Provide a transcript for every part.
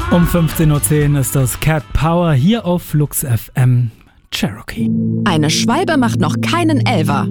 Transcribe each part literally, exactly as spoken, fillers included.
Um fünfzehn Uhr zehn ist das Cat Power hier auf Flux F M Cherokee. Eine Schwalbe macht noch keinen Elfer.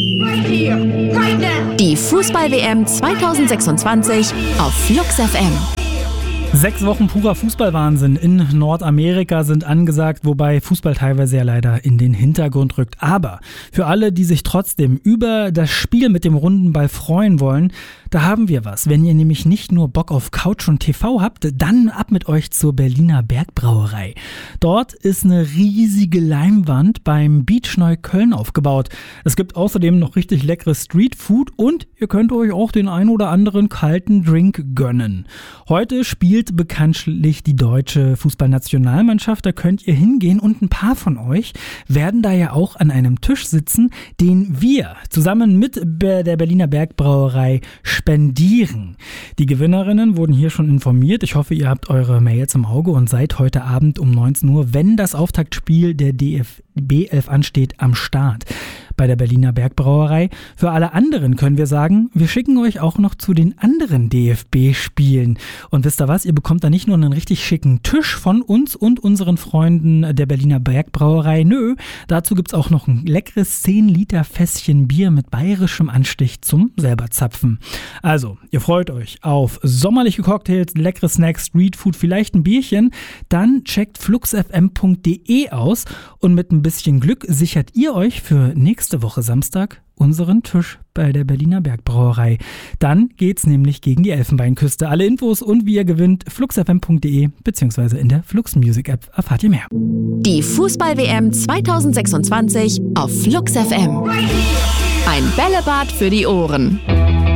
Die Fußball-W M zwanzig sechsundzwanzig auf Flux F M. Sechs Wochen purer Fußballwahnsinn in Nordamerika sind angesagt, wobei Fußball teilweise ja leider in den Hintergrund rückt. Aber für alle, die sich trotzdem über das Spiel mit dem runden Ball freuen wollen, da haben wir was. Wenn ihr nämlich nicht nur Bock auf Couch und T V habt, dann ab mit euch zur Berliner Bergbrauerei. Dort ist eine riesige Leinwand beim Beach Neukölln aufgebaut. Es gibt außerdem noch richtig leckeres Streetfood und ihr könnt euch auch den ein oder anderen kalten Drink gönnen. Heute spielt bekanntlich die deutsche Fußballnationalmannschaft, da könnt ihr hingehen und ein paar von euch werden da ja auch an einem Tisch sitzen, den wir zusammen mit der Berliner Bergbrauerei spendieren. Die Gewinnerinnen wurden hier schon informiert. Ich hoffe, ihr habt eure Mails im Auge und seid heute Abend um neunzehn Uhr, wenn das Auftaktspiel der D F B elf ansteht, am Start bei der Berliner Bergbrauerei. Für alle anderen können wir sagen, wir schicken euch auch noch zu den anderen D F B-Spielen. Und wisst ihr was, ihr bekommt da nicht nur einen richtig schicken Tisch von uns und unseren Freunden der Berliner Bergbrauerei, nö, dazu gibt's auch noch ein leckeres zehn Liter Fässchen Bier mit bayerischem Anstich zum selber zapfen. Also, ihr freut euch auf sommerliche Cocktails, leckere Snacks, Streetfood, vielleicht ein Bierchen, dann checkt fluxfm punkt de aus und mit ein bisschen Glück sichert ihr euch für nächste Woche Samstag unseren Tisch bei der Berliner Bergbrauerei. Dann geht's nämlich gegen die Elfenbeinküste. Alle Infos und wie ihr gewinnt, fluxfm punkt de bzw. in der Flux Music App erfahrt ihr mehr. Die Fußball-W M zwanzig sechsundzwanzig auf Flux F M. Ein Bällebad für die Ohren.